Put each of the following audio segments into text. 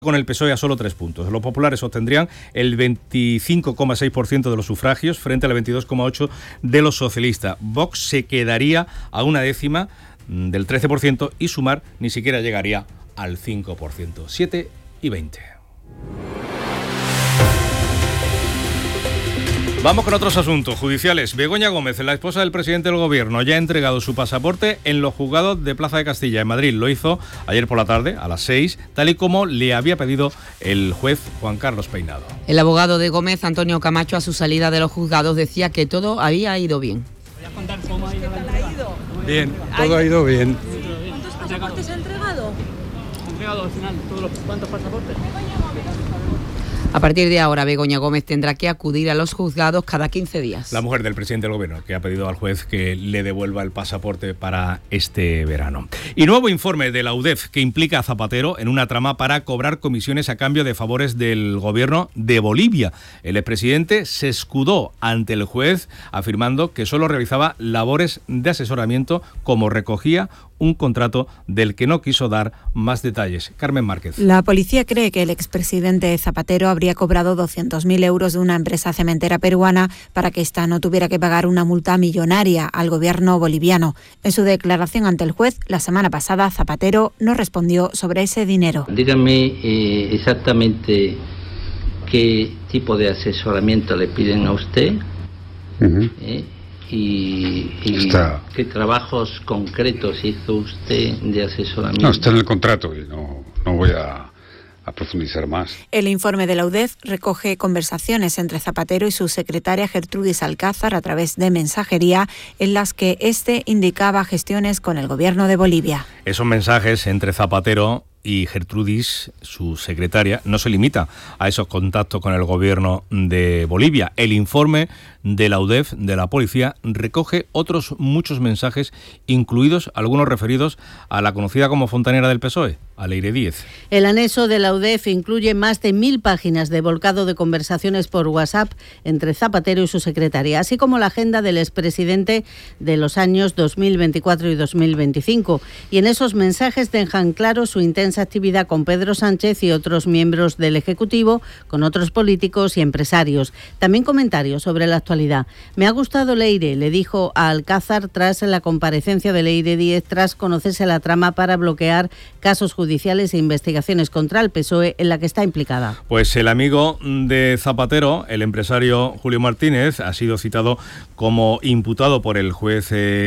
con el PSOE a solo 3 puntos. Los populares obtendrían el 25,6% de los sufragios frente al 22,8% de los socialistas. Vox se quedaría a una décima del 13% y Sumar ni siquiera llegaría al 5%. 7 y 20. Vamos con otros asuntos judiciales. Begoña Gómez, la esposa del presidente del Gobierno, ya ha entregado su pasaporte en los juzgados de Plaza de Castilla, en Madrid. Lo hizo ayer por la tarde, a las 6, tal y como le había pedido el juez Juan Carlos Peinado. El abogado de Gómez, Antonio Camacho, a su salida de los juzgados decía que todo había ido bien. ¿Voy a contar cómo ha ido la entrega? Bien, todo ha ido bien. ¿Cuántos pasaportes ha entregado? Ha entregado al final ¿cuántos pasaportes? A partir de ahora, Begoña Gómez tendrá que acudir a los juzgados cada 15 días. La mujer del presidente del Gobierno, que ha pedido al juez que le devuelva el pasaporte para este verano. Y nuevo informe de la UDEF que implica a Zapatero en una trama para cobrar comisiones a cambio de favores del Gobierno de Bolivia. El expresidente se escudó ante el juez afirmando que solo realizaba labores de asesoramiento, como recogía un contrato del que no quiso dar más detalles. Carmen Márquez. La policía cree que el expresidente Zapatero habría cobrado 200.000 euros de una empresa cementera peruana para que ésta no tuviera que pagar una multa millonaria al gobierno boliviano. En su declaración ante el juez la semana pasada, Zapatero no respondió sobre ese dinero. Dígame exactamente qué tipo de asesoramiento le piden a usted. ¿Y qué trabajos concretos hizo usted de asesoramiento? No, está en el contrato y no voy a profundizar más. El informe de la UDEF recoge conversaciones entre Zapatero y su secretaria Gertrudis Alcázar a través de mensajería en las que este indicaba gestiones con el gobierno de Bolivia. Esos mensajes entre Zapatero y Gertrudis, su secretaria, no se limita a esos contactos con el gobierno de Bolivia. El informe de la UDEF, de la policía, recoge otros muchos mensajes, incluidos algunos referidos a la conocida como fontanera del PSOE, a Leire Díez. El anexo de la UDEF incluye más de 1.000 páginas de volcado de conversaciones por WhatsApp entre Zapatero y su secretaria, así como la agenda del expresidente de los años 2024 y 2025. Y en esos mensajes dejan claro su intensa actividad con Pedro Sánchez y otros miembros del Ejecutivo, con otros políticos y empresarios. También comentarios sobre la actualidad. Me ha gustado Leire, le dijo a Alcázar tras la comparecencia de Leire Díez, tras conocerse la trama para bloquear casos judiciales e investigaciones contra el PSOE en la que está implicada. Pues el amigo de Zapatero, el empresario Julio Martínez, ha sido citado como imputado por el juez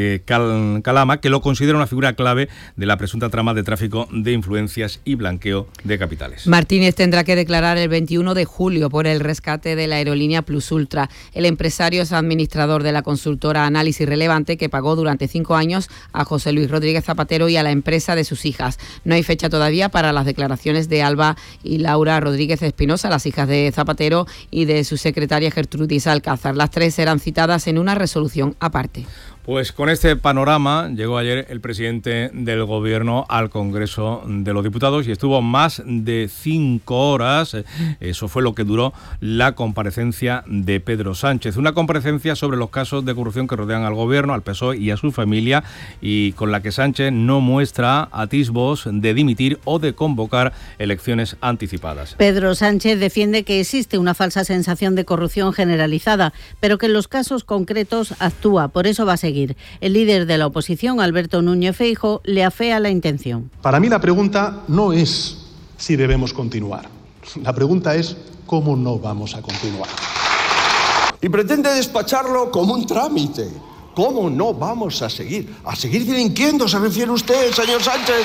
Calama, que lo considera una figura clave de la presunta trama de tráfico de influencias y blanqueo de capitales. Martínez tendrá que declarar el 21 de julio por el rescate de la aerolínea Plus Ultra. El empresario es administrador de la consultora Análisis Relevante, que pagó durante 5 años a José Luis Rodríguez Zapatero y a la empresa de sus hijas. No hay fecha todavía para las declaraciones de Alba y Laura Rodríguez Espinosa, las hijas de Zapatero, y de su secretaria Gertrudis Alcázar. Las 3 serán citadas en una resolución aparte. Pues con este panorama llegó ayer el presidente del Gobierno al Congreso de los Diputados y estuvo más de 5 horas. Eso fue lo que duró la comparecencia de Pedro Sánchez. Una comparecencia sobre los casos de corrupción que rodean al Gobierno, al PSOE y a su familia, y con la que Sánchez no muestra atisbos de dimitir o de convocar elecciones anticipadas. Pedro Sánchez defiende que existe una falsa sensación de corrupción generalizada, pero que en los casos concretos actúa. Por eso va a seguir. El líder de la oposición, Alberto Núñez Feijóo, le afea la intención. Para mí la pregunta no es si debemos continuar. La pregunta es cómo no vamos a continuar. Y pretende despacharlo como un trámite. ¿Cómo no vamos a seguir? ¿A seguir delinquiendo se refiere usted, señor Sánchez?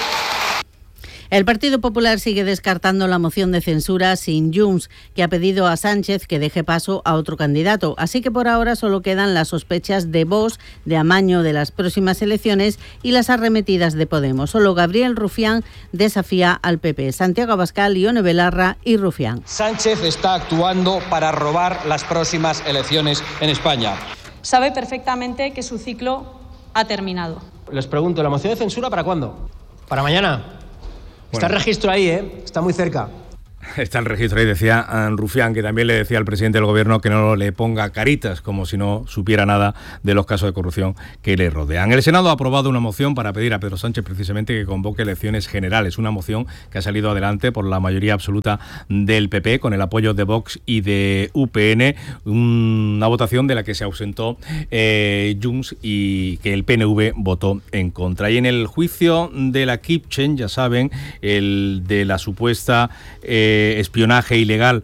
El Partido Popular sigue descartando la moción de censura sin Junts, que ha pedido a Sánchez que deje paso a otro candidato. Así que por ahora solo quedan las sospechas de Vox de amaño de las próximas elecciones y las arremetidas de Podemos. Solo Gabriel Rufián desafía al PP. Santiago Abascal, Ione Belarra y Rufián. Sánchez está actuando para robar las próximas elecciones en España. Sabe perfectamente que su ciclo ha terminado. Les pregunto, ¿la moción de censura para cuándo? ¿Para mañana? Está el registro ahí, está muy cerca. Está el registro ahí, decía Rufián, que también le decía al presidente del gobierno que no le ponga caritas, como si no supiera nada de los casos de corrupción que le rodean. El Senado ha aprobado una moción para pedir a Pedro Sánchez precisamente que convoque elecciones generales, una moción que ha salido adelante por la mayoría absoluta del PP, con el apoyo de Vox y de UPN, una votación de la que se ausentó Junts y que el PNV votó en contra. Y en el juicio de la Kitchen, ya saben, el de la supuesta espionaje ilegal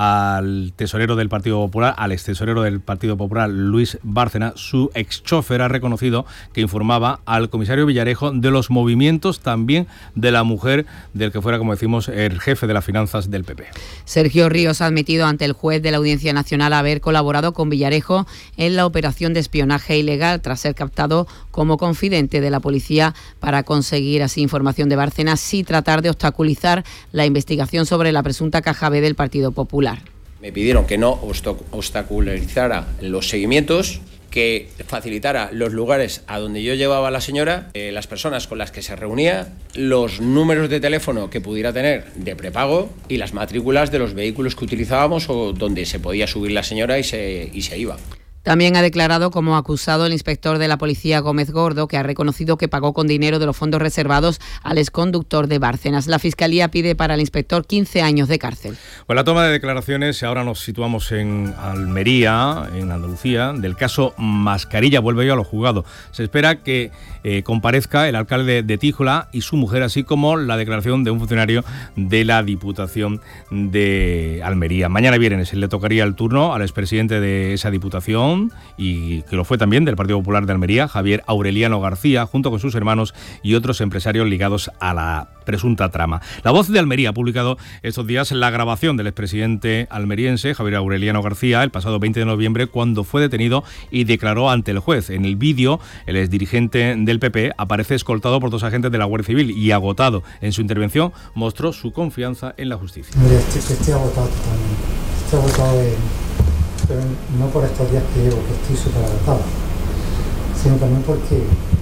al tesorero del Partido Popular, al extesorero del Partido Popular, Luis Bárcena, su exchofer ha reconocido que informaba al comisario Villarejo de los movimientos también de la mujer del que fuera, como decimos, el jefe de las finanzas del PP. Sergio Ríos ha admitido ante el juez de la Audiencia Nacional haber colaborado con Villarejo en la operación de espionaje ilegal tras ser captado como confidente de la policía para conseguir así información de Bárcenas y tratar de obstaculizar la investigación sobre la presunta caja B del Partido Popular. Me pidieron que no obstaculizara los seguimientos, que facilitara los lugares a donde yo llevaba a la señora, las personas con las que se reunía, los números de teléfono que pudiera tener de prepago y las matrículas de los vehículos que utilizábamos o donde se podía subir la señora y se iba. También ha declarado como acusado el inspector de la policía Gómez Gordo, que ha reconocido que pagó con dinero de los fondos reservados al exconductor de Bárcenas. La Fiscalía pide para el inspector 15 años de cárcel. Pues la toma de declaraciones, ahora nos situamos en Almería, en Andalucía, del caso Mascarilla, vuelve hoy a los juzgados. Se espera que comparezca el alcalde de Tíjola y su mujer, así como la declaración de un funcionario de la Diputación de Almería. Mañana viernes le tocaría el turno al expresidente de esa Diputación, y que lo fue también del Partido Popular de Almería, Javier Aureliano García, junto con sus hermanos y otros empresarios ligados a la presunta trama. La Voz de Almería ha publicado estos días la grabación del expresidente almeriense, Javier Aureliano García, el pasado 20 de noviembre, cuando fue detenido y declaró ante el juez. En el vídeo, el exdirigente del PP aparece escoltado por 2 agentes de la Guardia Civil y, agotado en su intervención, mostró su confianza en la justicia. Mire, estoy agotado totalmente. Estoy agotado pero no por estos días que llevo, que estoy súper agotado, sino también porque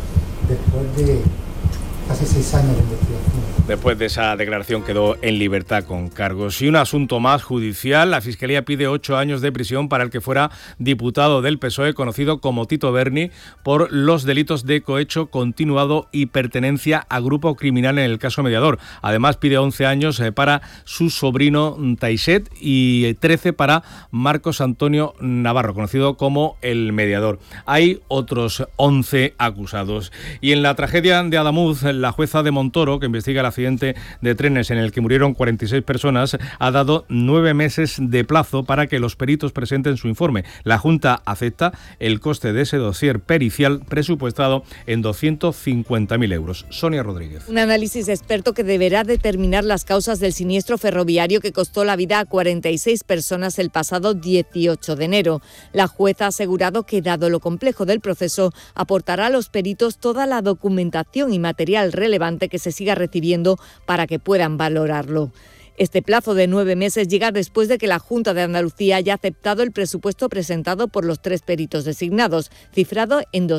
después de casi 6 años de investigación. Después de esa declaración quedó en libertad con cargos. Y un asunto más judicial, la Fiscalía pide 8 años de prisión para el que fuera diputado del PSOE, conocido como Tito Berni, por los delitos de cohecho continuado y pertenencia a grupo criminal en el caso Mediador. Además pide 11 años para su sobrino Taiset y 13 para Marcos Antonio Navarro, conocido como el Mediador. Hay otros 11 acusados. Y en la tragedia de Adamuz, la jueza de Montoro, que investiga el accidente de trenes en el que murieron 46 personas, ha dado 9 meses de plazo para que los peritos presenten su informe. La Junta acepta el coste de ese dossier pericial presupuestado en 250.000 euros. Sonia Rodríguez. Un análisis experto que deberá determinar las causas del siniestro ferroviario que costó la vida a 46 personas el pasado 18 de enero. La jueza ha asegurado que, dado lo complejo del proceso, aportará a los peritos toda la documentación y material relevante que se siga recibiendo para que puedan valorarlo. Este plazo de 9 meses llega después de que la Junta de Andalucía haya aceptado el presupuesto presentado por los 3 peritos designados, cifrado en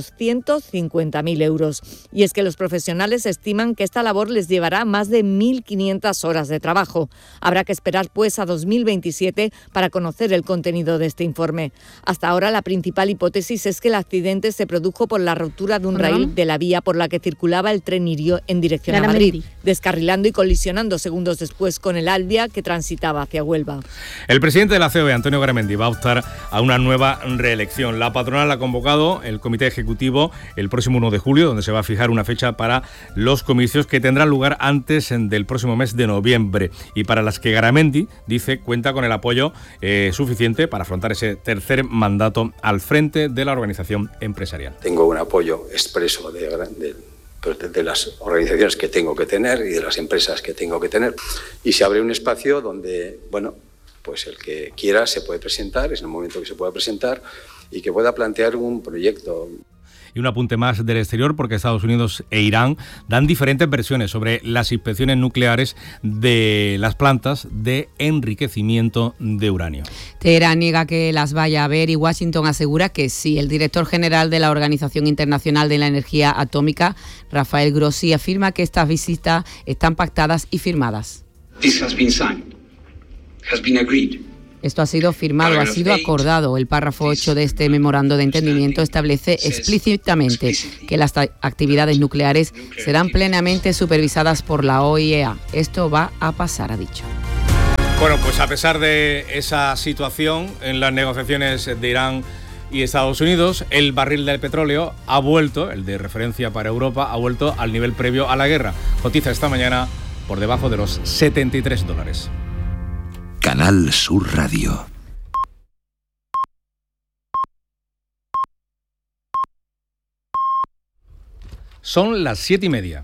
250.000 euros. Y es que los profesionales estiman que esta labor les llevará más de 1.500 horas de trabajo. Habrá que esperar pues a 2027 para conocer el contenido de este informe. Hasta ahora la principal hipótesis es que el accidente se produjo por la rotura de un raíl de la vía por la que circulaba el tren Irio en dirección a Madrid, descarrilando y colisionando segundos después con el Albia, que transitaba hacia Huelva. El presidente de la COE, Antonio Garamendi, va a optar a una nueva reelección. La patronal ha convocado el comité ejecutivo el próximo 1 de julio, donde se va a fijar una fecha para los comicios que tendrán lugar antes del próximo mes de noviembre, y para las que Garamendi, dice, cuenta con el apoyo suficiente para afrontar ese tercer mandato al frente de la organización empresarial. Tengo un apoyo expreso de las organizaciones que tengo que tener y de las empresas que tengo que tener, y se abre un espacio donde, bueno, pues el que quiera se puede presentar, es el momento que se pueda presentar y que pueda plantear un proyecto. Y un apunte más del exterior, porque Estados Unidos e Irán dan diferentes versiones sobre las inspecciones nucleares de las plantas de enriquecimiento de uranio. Teherán niega que las vaya a ver y Washington asegura que sí. El director general de la Organización Internacional de la Energía Atómica, Rafael Grossi, afirma que estas visitas están pactadas y firmadas. This has been signed. Esto ha sido firmado, ha sido acordado. El párrafo 8 de este memorando de entendimiento establece explícitamente que las actividades nucleares serán plenamente supervisadas por la OIEA. Esto va a pasar, ha dicho. Bueno, pues a pesar de esa situación en las negociaciones de Irán y Estados Unidos, el barril del petróleo ha vuelto, el de referencia para Europa, ha vuelto al nivel previo a la guerra. Cotiza esta mañana por debajo de los $73. Canal Sur Radio. Son las 7:30.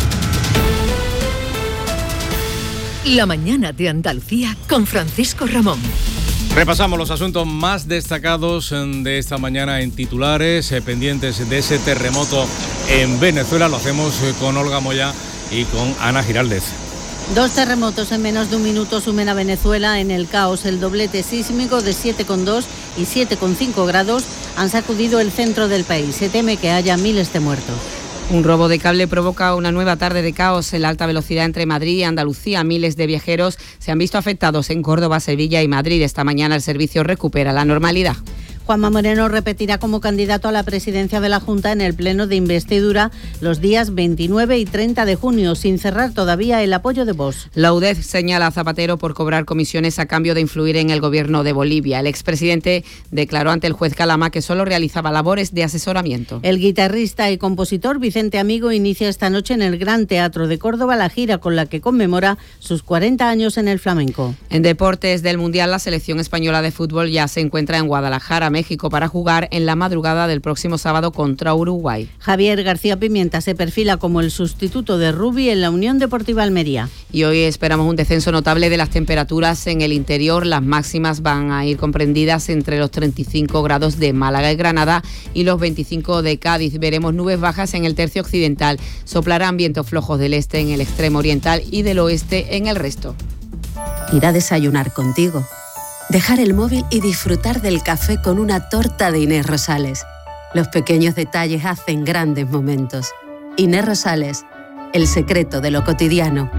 La mañana de Andalucía con Francisco Ramón. Repasamos los asuntos más destacados de esta mañana en titulares, pendientes de ese terremoto en Venezuela. Lo hacemos con Olga Moya y con Ana Giraldez. 2 terremotos en menos de un minuto sumen a Venezuela en el caos. El doblete sísmico de 7,2 y 7,5 grados han sacudido el centro del país. Se teme que haya miles de muertos. Un robo de cable provoca una nueva tarde de caos en la alta velocidad entre Madrid y Andalucía. Miles de viajeros se han visto afectados en Córdoba, Sevilla y Madrid. Esta mañana el servicio recupera la normalidad. Juanma Moreno repetirá como candidato a la presidencia de la Junta en el pleno de investidura los días 29 y 30 de junio, sin cerrar todavía el apoyo de Vox. La UDEF señala a Zapatero por cobrar comisiones a cambio de influir en el gobierno de Bolivia. El expresidente declaró ante el juez Calama que solo realizaba labores de asesoramiento. El guitarrista y compositor Vicente Amigo inicia esta noche en el Gran Teatro de Córdoba la gira con la que conmemora sus 40 años en el flamenco. En deportes del Mundial, la selección española de fútbol ya se encuentra en Guadalajara, México, para jugar en la madrugada del próximo sábado contra Uruguay. Javier García Pimienta se perfila como el sustituto de Rubi en la Unión Deportiva Almería. Y hoy esperamos un descenso notable de las temperaturas en el interior. Las máximas van a ir comprendidas entre los 35 grados de Málaga y Granada y los 25 de Cádiz. Veremos nubes bajas en el tercio occidental. Soplarán vientos flojos del este en el extremo oriental y del oeste en el resto. Ir a desayunar contigo. Dejar el móvil y disfrutar del café con una torta de Inés Rosales. Los pequeños detalles hacen grandes momentos. Inés Rosales, el secreto de lo cotidiano.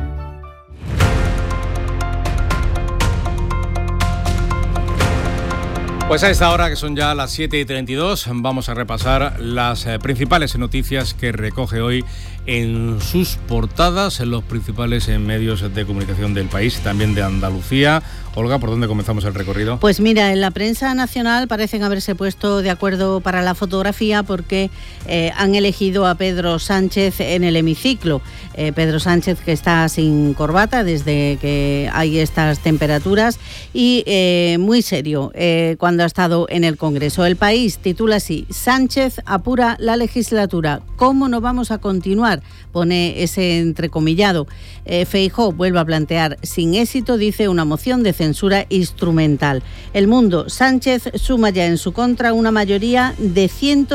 Pues a esta hora, que son ya las 7:32, vamos a repasar las principales noticias que recoge hoy en sus portadas, en los principales medios de comunicación del país, también de Andalucía. Olga, ¿por dónde comenzamos el recorrido? Pues mira, en la prensa nacional parecen haberse puesto de acuerdo para la fotografía porque han elegido a Pedro Sánchez en el hemiciclo. Pedro Sánchez, que está sin corbata desde que hay estas temperaturas y muy serio cuando ha estado en el Congreso. El País titula así: Sánchez apura la legislatura. ¿Cómo no vamos a continuar? Pone ese entrecomillado. Feijóo vuelve a plantear sin éxito, dice, una moción de censura instrumental. El Mundo: Sánchez suma ya en su contra una mayoría de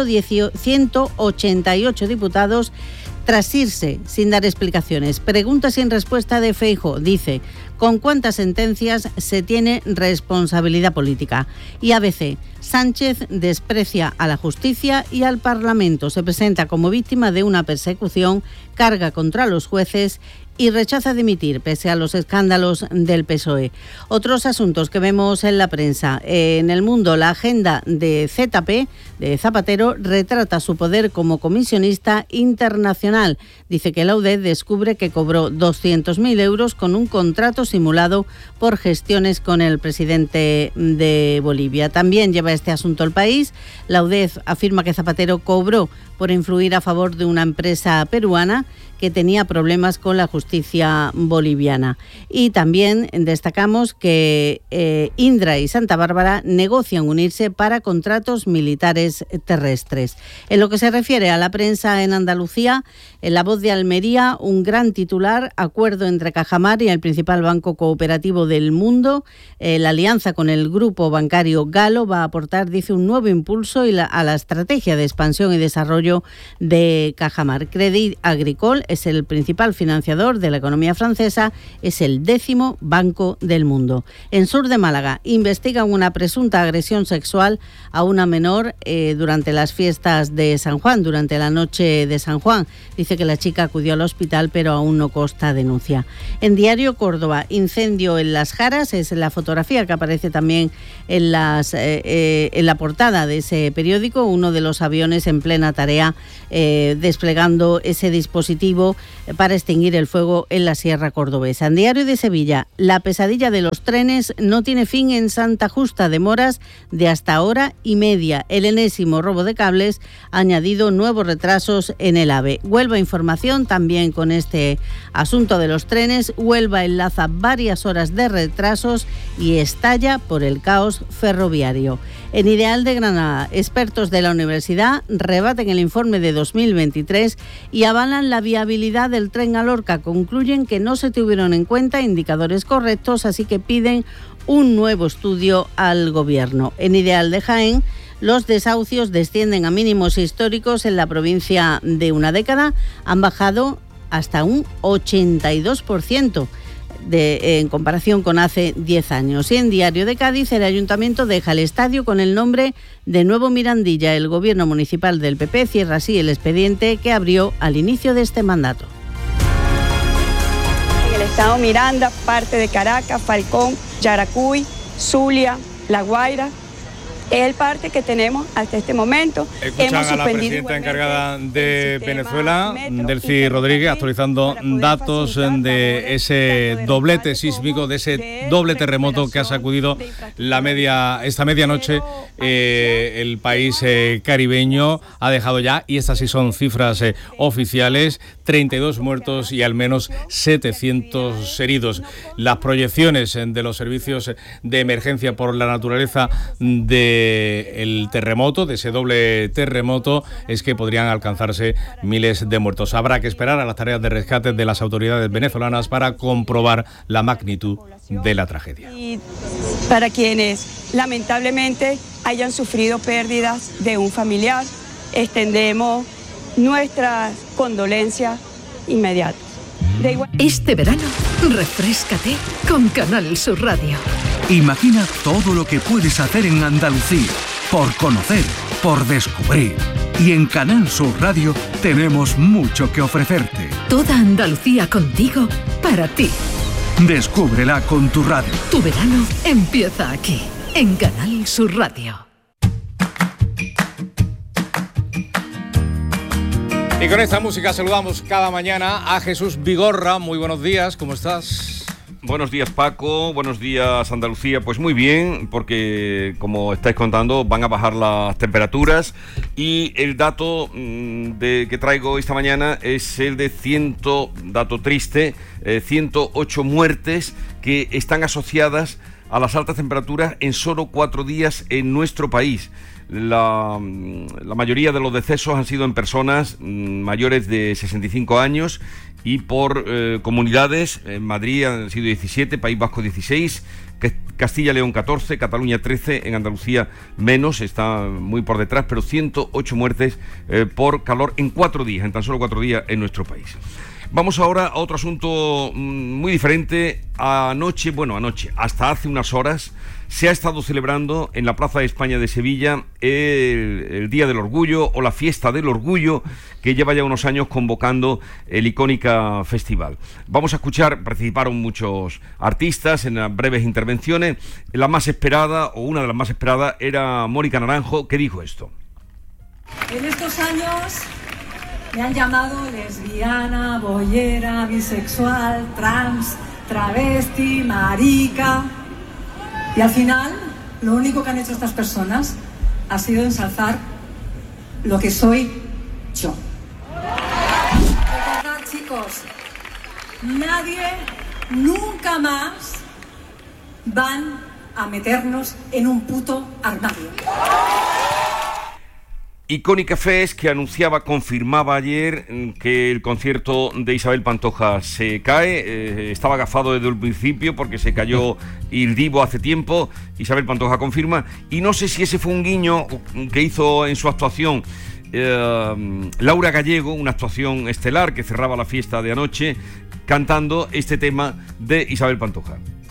188 diputados tras irse sin dar explicaciones. Pregunta sin respuesta de Feijóo, dice: ¿con cuántas sentencias se tiene responsabilidad política? Y ABC: Sánchez desprecia a la justicia y al Parlamento. Se presenta como víctima de una persecución, carga contra los jueces y rechaza dimitir pese a los escándalos del PSOE. Otros asuntos que vemos en la prensa. En El Mundo, la agenda de ZP, de Zapatero, retrata su poder como comisionista internacional. Dice que la UDEF descubre que cobró 200.000 euros con un contrato simulado por gestiones con el presidente de Bolivia. También lleva este asunto El País. La UDEF afirma que Zapatero cobró por influir a favor de una empresa peruana que tenía problemas con la justicia boliviana. Y también destacamos que Indra y Santa Bárbara negocian unirse para contratos militares terrestres. En lo que se refiere a la prensa en Andalucía, en La Voz de Almería, un gran titular: acuerdo entre Cajamar y el principal banco cooperativo del mundo. La alianza con el grupo bancario Galo va a aportar, dice, un nuevo impulso a la estrategia de expansión y desarrollo de Cajamar. Crédit Agricole es el principal financiador de la economía francesa, es el 10º banco del mundo. En sur de Málaga investigan una presunta agresión sexual a una menor durante las fiestas de San Juan, durante la noche de San Juan. Dice que la chica acudió al hospital, pero aún no consta denuncia. En Diario Córdoba, incendio en Las Jaras, es la fotografía que aparece también en la portada de ese periódico, uno de los aviones en plena tarea desplegando ese dispositivo para extinguir el fuego en la Sierra Cordobesa. En Diario de Sevilla, la pesadilla de los trenes no tiene fin en Santa Justa, demoras de hasta hora y media. El enésimo robo de cables ha añadido nuevos retrasos en el AVE. Huelva Información también con este asunto de los trenes. Huelva enlaza varias horas de retrasos y estalla por el caos ferroviario. En Ideal de Granada, expertos de la universidad rebaten el informe de 2023 y avalan la viabilidad del tren a Lorca. Concluyen que no se tuvieron en cuenta indicadores correctos, así que piden un nuevo estudio al Gobierno. En Ideal de Jaén, los desahucios descienden a mínimos históricos en la provincia de una década. Han bajado hasta un 82%. En comparación con hace 10 años. Y en Diario de Cádiz, el Ayuntamiento deja el estadio con el nombre de Nuevo Mirandilla. El Gobierno municipal del PP cierra así el expediente que abrió al inicio de este mandato. En el estado Miranda, parte de Caracas, Falcón, Yaracuy, Zulia, La Guaira, es el parte que tenemos hasta este momento. Escuchan a la presidenta encargada de Venezuela, Delcy Rodríguez, actualizando datos de ese doblete sísmico, de ese doble terremoto que ha sacudido esta medianoche el país caribeño. Ha dejado ya, y estas sí son cifras oficiales, 32 muertos y al menos 700 heridos. Las proyecciones de los servicios de emergencia por la naturaleza del terremoto, de ese doble terremoto, es que podrían alcanzarse miles de muertos. Habrá que esperar a las tareas de rescate de las autoridades venezolanas para comprobar la magnitud de la tragedia. Y para quienes lamentablemente hayan sufrido pérdidas de un familiar, extendemos nuestras condolencias inmediatas. Este verano, refréscate con Canal Sur Radio. Imagina todo lo que puedes hacer en Andalucía, por conocer, por descubrir. Y en Canal Sur Radio tenemos mucho que ofrecerte. Toda Andalucía contigo, para ti. Descúbrela con tu radio. Tu verano empieza aquí, en Canal Sur Radio. Y con esta música saludamos cada mañana a Jesús Vigorra. Muy buenos días, ¿cómo estás? Buenos días, Paco, buenos días, Andalucía. Pues muy bien, porque como estáis contando van a bajar las temperaturas y el dato que traigo esta mañana es el de dato triste, 108 muertes que están asociadas a las altas temperaturas en solo 4 días en nuestro país. La mayoría de los decesos han sido en personas mayores de 65 años y por comunidades. En Madrid han sido 17, País Vasco 16, Castilla y León 14, Cataluña 13, en Andalucía menos, está muy por detrás, pero 108 muertes por calor en 4 días, en tan solo 4 días en nuestro país. Vamos ahora a otro asunto muy diferente. Anoche, hasta hace unas horas, se ha estado celebrando en la Plaza de España de Sevilla el Día del Orgullo o la Fiesta del Orgullo, que lleva ya unos años convocando el Icónica Festival. Vamos a escuchar, participaron muchos artistas en las breves intervenciones. La más esperada, o una de las más esperadas, era Mónica Naranjo, que dijo esto. En estos años me han llamado lesbiana, boyera, bisexual, trans, travesti, marica. Y al final, lo único que han hecho estas personas ha sido ensalzar lo que soy yo. Recordad, chicos, nadie, nunca más van a meternos en un puto armario. Icónica Fest, que confirmaba ayer que el concierto de Isabel Pantoja se cae. Estaba agafado desde el principio porque se cayó Il Divo hace tiempo. Isabel Pantoja confirma, y no sé si ese fue un guiño que hizo en su actuación Laura Gallego, una actuación estelar que cerraba la fiesta de anoche, cantando este tema de Isabel Pantoja.